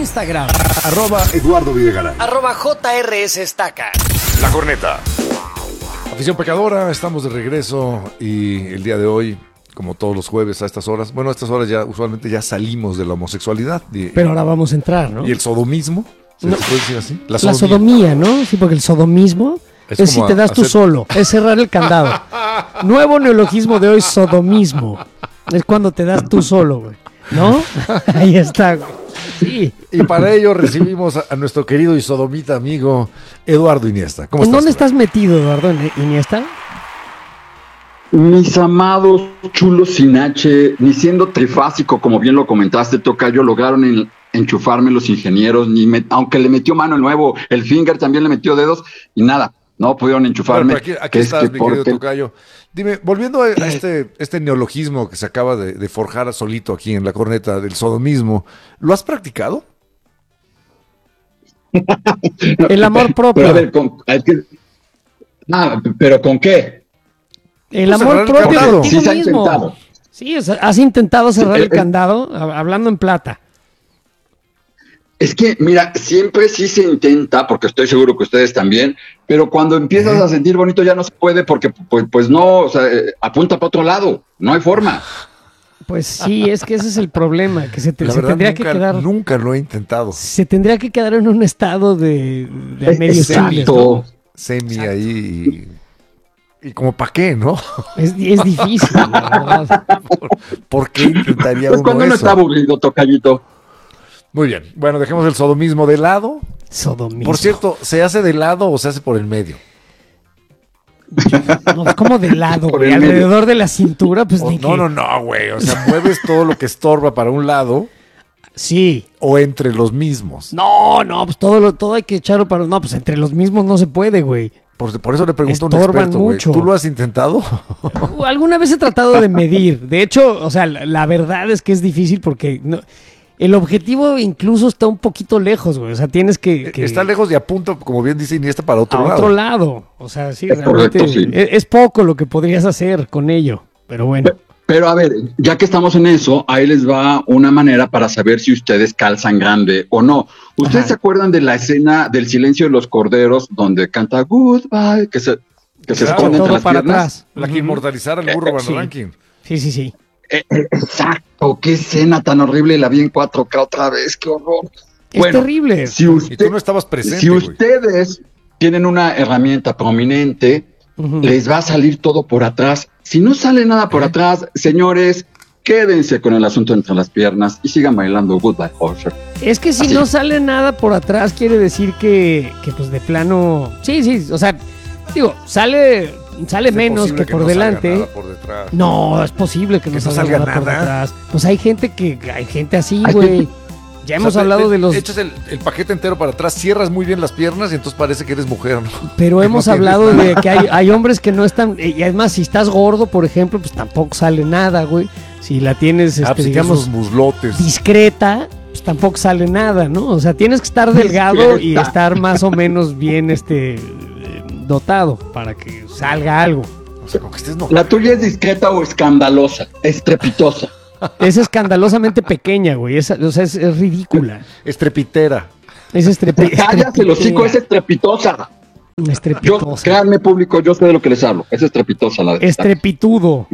Instagram. @Eduardo Videgaray. @JRS Estaca. La Corneta. Afición pecadora, estamos de regreso y el día de hoy, como todos los jueves a estas horas, bueno, a estas horas ya usualmente ya salimos de la homosexualidad. Pero ahora vamos a entrar, ¿no? Y el sodomismo, ¿se No. puede decir así? La sodomía, ¿no? Sí, porque el sodomismo es si te das tú solo, es cerrar el candado. Nuevo neologismo de hoy, sodomismo. Es cuando te das tú solo, güey. ¿No? Ahí está, güey. Sí. Y para ello recibimos a nuestro querido y sodomita amigo Eduardo Iniesta. ¿Cómo ¿En estás? dónde estás metido, Eduardo, en Iniesta? Mis amados chulos sin H, ni siendo trifásico, como bien lo comentaste, Tocayo, lograron enchufarme los ingenieros, aunque le metió mano el nuevo, el Finger también le metió dedos, y nada, no pudieron enchufarme. Bueno, aquí estás, mi querido Tocayo. Dime, volviendo a este neologismo que se acaba de forjar solito aquí en La Corneta del sodomismo, ¿lo has practicado? El amor propio. Pero a ver, ¿pero con qué? El Pues amor propio candado. contigo Sí se ha mismo. intentado. Sí, o sea, has intentado cerrar el candado, hablando en plata. Es que, mira, siempre sí se intenta, porque estoy seguro que ustedes también, pero cuando empiezas a sentir bonito ya no se puede porque, pues no, o sea, apunta para otro lado, no hay forma. Pues sí, es que ese es el problema, que se La verdad, tendría que quedar... nunca lo he intentado. Se tendría que quedar en un estado de medio Exacto. Semi ahí y como para qué, ¿no? Es difícil, la verdad. ¿Por qué intentaría Pues uno cuando uno eso? está aburrido, Tocayito. Muy bien, bueno, dejemos el sodomismo de lado. Sodomismo. Por cierto, ¿se hace de lado o se hace por el medio? No, es como de lado, Por güey, el medio. alrededor de la cintura, pues ni que... No, güey. O sea, mueves todo lo que estorba para un lado Sí. o entre los mismos. No, pues todo hay que echarlo para... No, pues entre los mismos no se puede, güey. Por eso le pregunto a un Estorban experto, güey. mucho. ¿Tú lo has intentado? Alguna vez he tratado de medir. De hecho, o sea, la verdad es que es difícil porque el objetivo incluso está un poquito lejos, güey. O sea, tienes que Está lejos de apunto, como bien dice Iniesta, para a otro lado. otro lado. O sea, sí, Es realmente correcto, sí. es poco lo que podrías hacer con ello. Pero bueno. Pero a ver, ya que estamos en eso, ahí les va una manera para saber si ustedes calzan grande o no. ¿Ustedes Ajá. se acuerdan de la escena del Silencio de los Corderos donde canta Goodbye, que se esconde entre todo las para piernas? atrás. La que inmortalizara al burro Van sí. Rankin. Sí. Exacto, qué escena tan horrible, la vi en 4K otra vez, qué horror. Es terrible. Si Y tú no estabas presente, si güey. ustedes tienen una herramienta prominente, Ujú. les va a salir todo por atrás. Si no sale nada por atrás, señores, quédense con el asunto entre las piernas y sigan bailando Goodbye Horse. Es que si Así. no sale nada por atrás, quiere decir que pues de plano... Sí, o sea, digo, sale Es menos posible que por no salga delante. nada por detrás. No, es posible que no salga nada por detrás. Pues hay gente así, Hay güey. gente- Ya hemos O sea, hablado de los... Echas el paquete entero para atrás, cierras muy bien las piernas y entonces parece que eres mujer, ¿no? Pero Que hemos no tienes hablado nada. de que hay hombres que no están... Y además, si estás gordo, por ejemplo, pues tampoco sale nada, güey. Si la tienes, Pues si digamos, tienes unos muslotes. discreta, pues tampoco sale nada, ¿no? O sea, tienes que estar delgado y Discreta. estar más o menos bien dotado para que salga algo. O sea, con que estés no. La tuya es discreta o escandalosa, estrepitosa. Es escandalosamente pequeña, güey. O sea, es ridícula. Estrepitera. Es Cállate, el hocico es estrepitosa. Yo, estrepitosa. créanme, público, yo sé de lo que les hablo. Es estrepitosa la de Estrepitudo.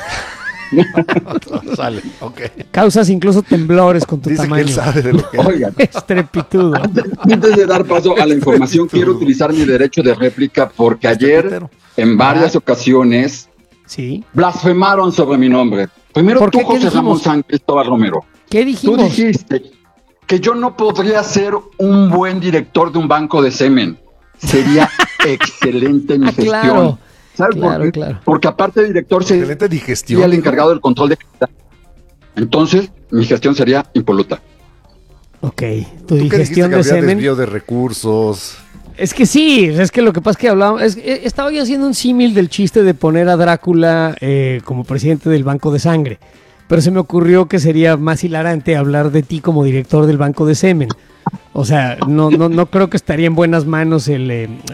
Sale, ok. Causas incluso temblores con tu Dice que tamaño. él sabe de lo que Oigan, Estrepitudo. antes de dar paso a la información, quiero utilizar mi derecho de réplica porque ayer, Estrepitero. en varias ocasiones, Sí. blasfemaron sobre mi nombre. Primero ¿Por tú, qué? ¿Qué José Ramón dijimos? San Cristóbal Romero. ¿Qué Tú dijimos? dijiste que yo no podría ser un buen director de un banco de semen. Sería excelente mi gestión. Claro. ¿Sabes Claro, por qué? claro. Porque aparte de director excelente sería digestión. el encargado del control de calidad. Entonces, mi gestión sería impoluta. Ok. Tu ¿Tú qué dijiste digestión que de había semen. desvío de recursos? Es que sí, es que lo que pasa es que hablábamos, estaba yo haciendo un símil del chiste de poner a Drácula como presidente del Banco de Sangre, pero se me ocurrió que sería más hilarante hablar de ti como director del Banco de Semen. O sea, no creo que estaría en buenas manos el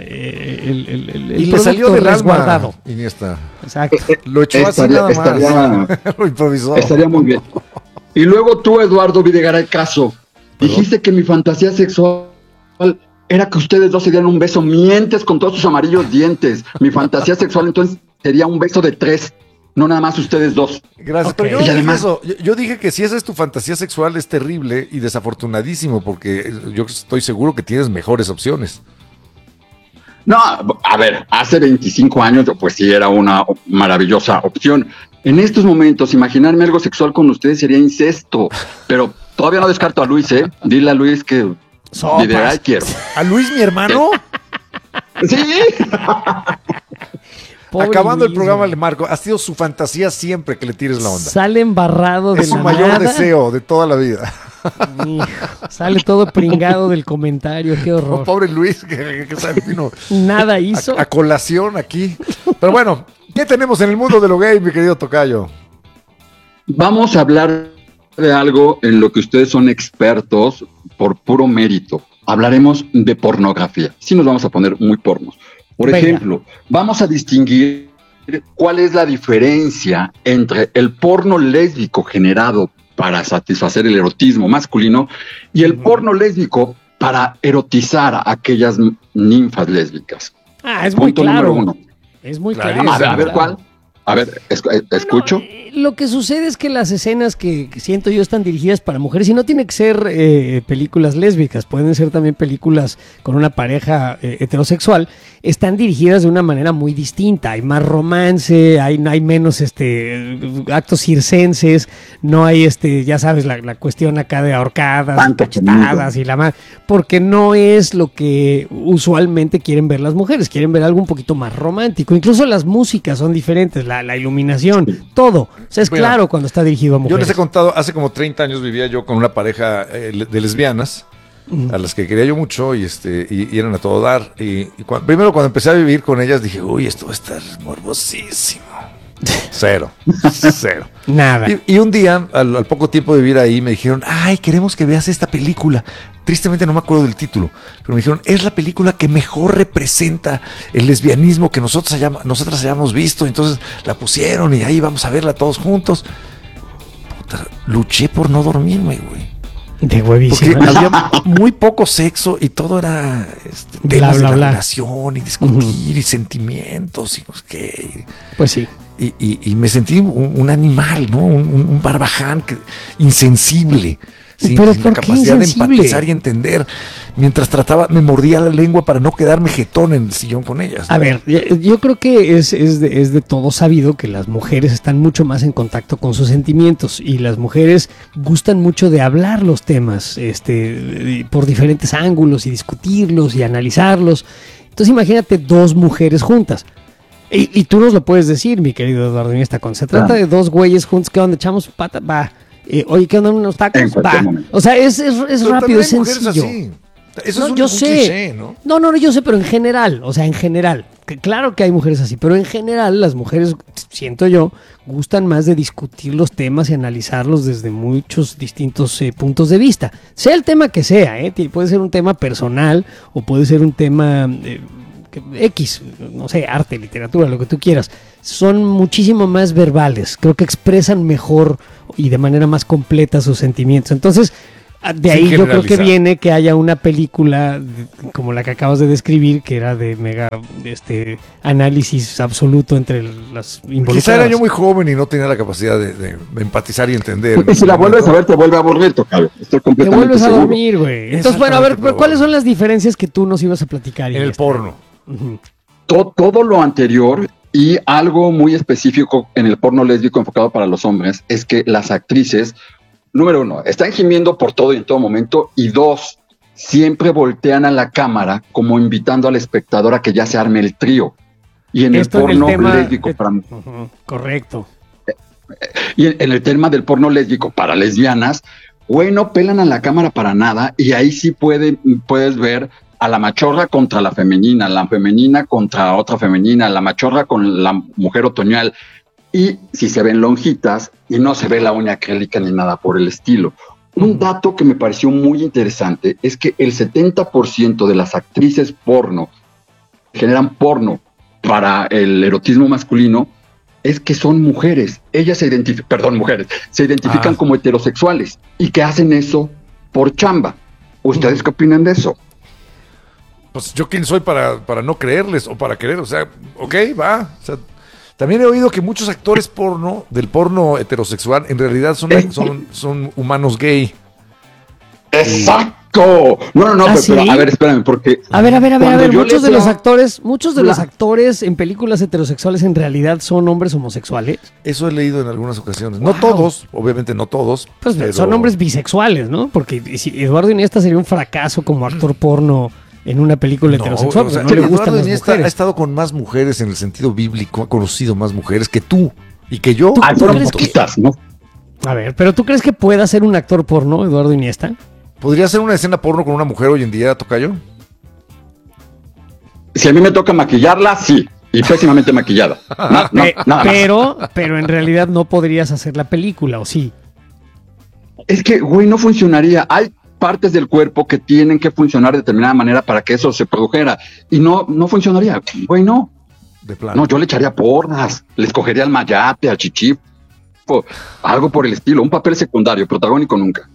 Y le producto salió del resguardado. alma, Iniesta. Exacto. Lo echó así nada más. Lo improvisó. Estaría muy bien. Y luego tú, Eduardo Videgaray Caso, Dijiste que mi fantasía sexual era que ustedes dos se dieran un beso. Mientes con todos tus amarillos dientes. Mi fantasía sexual entonces sería un beso de 3, no nada más ustedes dos. Gracias, Okay. pero yo no Y dije además- eso. Yo dije que si esa es tu fantasía sexual es terrible y desafortunadísimo, porque yo estoy seguro que tienes mejores opciones. No, a ver, hace 25 años pues sí era una maravillosa opción. En estos momentos, imaginarme algo sexual con ustedes sería incesto, pero todavía no descarto a Luis, ¿eh? Dile a Luis que Sopas. de ahí quiero. ¿A Luis, mi hermano? Sí, Pobre Acabando el Luis, programa güey. le marco. Ha sido su fantasía siempre que le tires la onda. Sale embarrado de Es su la mayor nada. deseo de toda la vida. Hijo, sale todo pringado del comentario, qué Oh, horror. pobre Luis, que vino Nada hizo. a colación aquí. Pero bueno, ¿qué tenemos en el mundo de lo gay, mi querido tocayo? vamos a hablar de algo en lo que ustedes son expertos por puro mérito. Hablaremos de pornografía. Sí nos vamos a poner muy pornos. Por Venga. ejemplo, vamos a distinguir cuál es la diferencia entre el porno lésbico generado para satisfacer el erotismo masculino y el porno lésbico para erotizar a aquellas ninfas lésbicas. Ah, es muy Punto claro. número 1. Es muy Clarísimo. claro. A ver, ¿cuál? A ver, escucho. No, lo que sucede es que las escenas que siento yo están dirigidas para mujeres y no tiene que ser películas lésbicas, pueden ser también películas con una pareja heterosexual, están dirigidas de una manera muy distinta. Hay más romance, hay menos actos circenses, no hay ya sabes, la cuestión acá de ahorcadas, Tanto cachetadas y la más, porque no es lo que usualmente quieren ver las mujeres, quieren ver algo un poquito más romántico. Incluso las músicas son diferentes, la iluminación, todo. O sea, es Bueno, claro cuando está dirigido a Yo mujeres. les he contado, hace como 30 años vivía yo con una pareja de lesbianas, a las que quería yo mucho y eran a todo dar. Primero cuando empecé a vivir con ellas dije, uy, esto va a estar morbosísimo. Cero. Nada. Y un día, al poco tiempo de vivir ahí, me dijeron, ay, queremos que veas esta película. Tristemente no me acuerdo del título, pero me dijeron, es la película que mejor representa el lesbianismo que nosotras hayamos visto. Entonces la pusieron y ahí vamos a verla todos juntos. Puta, luché por no dormirme, güey. De Porque huevísimo. había muy poco sexo y todo era Bla, temas bla, de la bla. relación y discutir y sentimientos y no sé qué. Pues sí. Y me sentí un animal, ¿no? Un barbaján insensible. Sin ¿Pero la por qué capacidad de insensible? empatizar y entender. Mientras me mordía la lengua para no quedarme jetón en el sillón con ellas. A ver, yo creo que es de todo sabido que las mujeres están mucho más en contacto con sus sentimientos y las mujeres gustan mucho de hablar los temas por diferentes ángulos y discutirlos y analizarlos. Entonces imagínate dos mujeres juntas. Y tú nos lo puedes decir, mi querido Eduardo Iniesta, cuando se trata de dos güeyes juntos, ¿qué onda? ¿Echamos pata? Va. Oye, ¿qué onda? ¿Unos tacos? En cualquier Va. momento. O sea, es Pero rápido, también es hay mujeres sencillo. así. Eso No, es un yo sé. cliché, ¿no? No, yo sé, pero en general, o sea, en general, que claro que hay mujeres así, pero en general las mujeres, siento yo, gustan más de discutir los temas y analizarlos desde muchos distintos puntos de vista. Sea el tema que sea, puede ser un tema personal o puede ser un tema X, no sé, arte, literatura, lo que tú quieras. Son muchísimo más verbales, creo que expresan mejor y de manera más completa sus sentimientos. Entonces, de ahí yo creo que generalizar. viene que haya una película como la que acabas de describir, que era de mega análisis absoluto entre las involucradas. Quizá era yo muy joven y no tenía la capacidad de empatizar y entender. Porque si la vuelves a ver, te vuelve a aburrir, tocayo. Estoy Te completamente vuelves a seguro. dormir, güey. Entonces, bueno, a ver, Exactamente, ¿cuáles son las diferencias que tú nos ibas a platicar? En el Iniesta? porno. Ujú. Todo lo anterior y algo muy específico en el porno lésbico enfocado para los hombres es que las actrices, número 1, están gimiendo por todo y en todo momento, y 2, siempre voltean a la cámara como invitando al espectador a que ya se arme el trío. Y en Esto el en el porno tema lésbico, Ujú, correcto. y en el tema del porno lésbico para lesbianas, güey, no pelan a la cámara para nada, y ahí sí puedes ver a la machorra contra la femenina contra otra femenina, la machorra con la mujer otoñal, y si se ven lonjitas y no se ve la uña acrílica ni nada por el estilo. Un dato que me pareció muy interesante es que el 70% de las actrices porno que generan porno para el erotismo masculino es que son mujeres. Ellas se identifican como heterosexuales y que hacen eso por chamba. ¿Ustedes qué opinan de eso? Pues yo quién soy para no creerles o para creer, o sea, ok, va. O sea, también he oído que muchos actores porno, del porno heterosexual, en realidad son humanos gay. ¡Exacto! No, ¿Ah, pero sí? a ver, espérame, porque... A ver, cuando yo muchos de les- los actores en películas heterosexuales en realidad son hombres homosexuales. Eso he leído en algunas ocasiones. No Wow. todos, obviamente no todos. Pues pero son hombres bisexuales, ¿no? Porque si Eduardo Iniesta sería un fracaso como actor porno en una película No, heterosexual, o sea, porque no le Eduardo gustan las Iniesta ha mujeres. estado con más mujeres en el sentido bíblico, ha conocido más mujeres que tú y que yo. Ay, fueron crees que- poquitas, ¿no? A ver, pero ¿tú crees que pueda ser un actor porno, Eduardo Iniesta? ¿Podría ser una escena porno con una mujer hoy en día, Tocayo? Si a mí me toca maquillarla, sí. Y pésimamente maquillada. Nada más. Pero en realidad no podrías hacer la película, ¿o sí? Es que, güey, no funcionaría. Hay partes del cuerpo que tienen que funcionar de determinada manera para que eso se produjera. Y no funcionaría. Güey, no. De plano. No, yo le echaría porras. Le escogería al mayate, al chichifo. Algo por el estilo. Un papel secundario, protagónico nunca.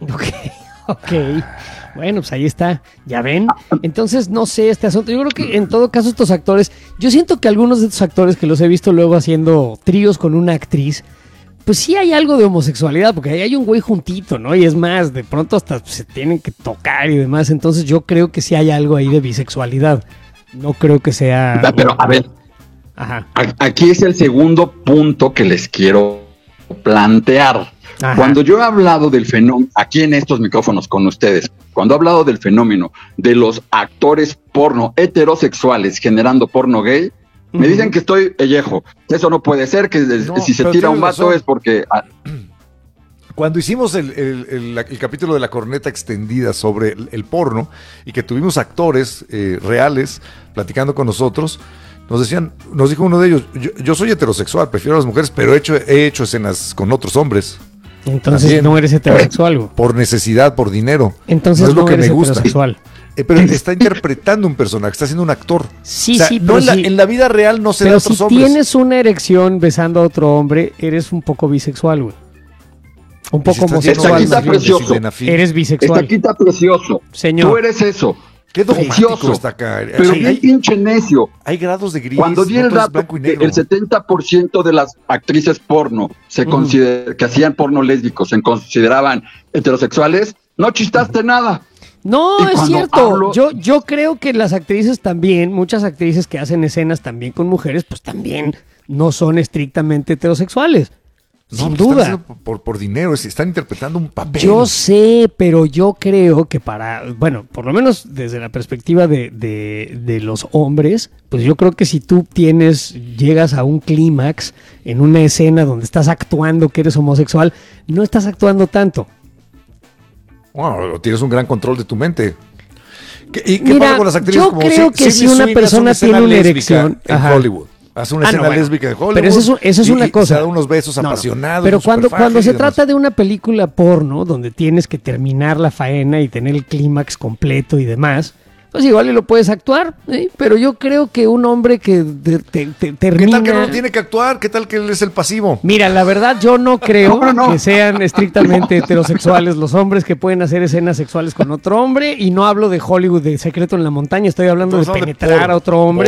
Ok. Bueno, pues ahí está. ¿Ya ven? Entonces, no sé este asunto. Yo creo que en todo caso estos actores, yo siento que algunos de estos actores que los he visto luego haciendo tríos con una actriz, pues sí hay algo de homosexualidad, porque ahí hay un güey juntito, ¿no? Y es más, de pronto hasta se tienen que tocar y demás. Entonces yo creo que sí hay algo ahí de bisexualidad. No creo que sea... Pero, a ver, Ajá. aquí es el segundo punto que les quiero plantear. Ajá. Cuando yo he hablado del fenómeno, aquí en estos micrófonos con ustedes, cuando he hablado del fenómeno de los actores porno heterosexuales generando porno gay, me Ujú. dicen que estoy pellejo. Eso no puede ser, que No, si se pero tira tienes un vato razón. es porque... Cuando hicimos el capítulo de la corneta extendida sobre el porno y que tuvimos actores reales platicando con nosotros, nos dijo uno de ellos, yo soy heterosexual, prefiero a las mujeres, pero he hecho escenas con otros hombres. Entonces También. no eres heterosexual, güey. Por necesidad, por dinero. Entonces no es lo que eres me gusta. heterosexual. Pero está interpretando un personaje, está siendo un actor. Sí, O sea, sí, no pero en, la, sí. en la vida real no se da a Pero otros si hombres. tienes una erección besando a otro hombre, eres un poco bisexual, güey. Un Y poco si estás lleno homosexual. de Está más bien. precioso. sildenafil. Eres Está bisexual. aquí está precioso. Señor. Tú eres eso. Qué dogmático Precioso. está acá. Pero Hay- bien hay, pinche necio. hay grados de gris. Cuando di no el todo es dato blanco y que negro. el 70% de las actrices porno que hacían porno lésbicos se consideraban heterosexuales, no chistaste nada. No, Y es cuando cierto. hablo- Yo creo que las actrices también, muchas actrices que hacen escenas también con mujeres, pues también no son estrictamente heterosexuales. No, sin pues están duda. haciendo por dinero, están interpretando un papel. Yo sé, pero yo creo que bueno, por lo menos desde la perspectiva de los hombres, pues yo creo que si tú llegas a un clímax en una escena donde estás actuando que eres homosexual, no estás actuando tanto. Bueno, tienes un gran control de tu mente. ¿Y qué Mira, pasa con las actrices yo como creo que si una persona tiene una erección, en ajá. Hollywood? Hace una escena bueno. lésbica en Hollywood. Pero eso es una y cosa. se da unos besos No, no. apasionados. Pero un cuando superfaje se y demás. trata de una película porno donde tienes que terminar la faena y tener el clímax completo y demás, pues igual y lo puedes actuar, ¿sí? Pero yo creo que un hombre que ¿Qué termina... tal que no tiene que actuar? ¿Qué tal que él es el pasivo? Mira, la verdad yo no creo No. que sean estrictamente heterosexuales los hombres que pueden hacer escenas sexuales con otro hombre, y no hablo de Hollywood, de Secreto en la Montaña, estoy hablando de Estamos hablando de penetrar porno. a otro hombre